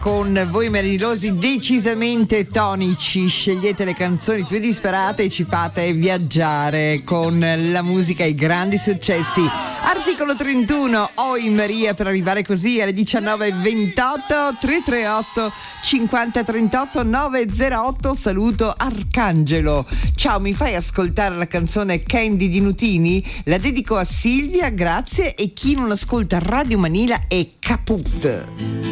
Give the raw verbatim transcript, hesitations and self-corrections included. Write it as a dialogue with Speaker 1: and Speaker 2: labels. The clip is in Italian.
Speaker 1: Con voi meravigliosi, decisamente tonici, scegliete le canzoni più disperate e ci fate viaggiare con la musica e i grandi successi. Articolo trentuno, Oi Maria, per arrivare così alle diciannove e ventotto. Tre tre otto cinquanta trentotto nove zero otto. Saluto Arcangelo. Ciao, mi fai ascoltare la canzone Candy di Nutini? La dedico a Silvia, grazie, e chi non ascolta Radio Manila è caput.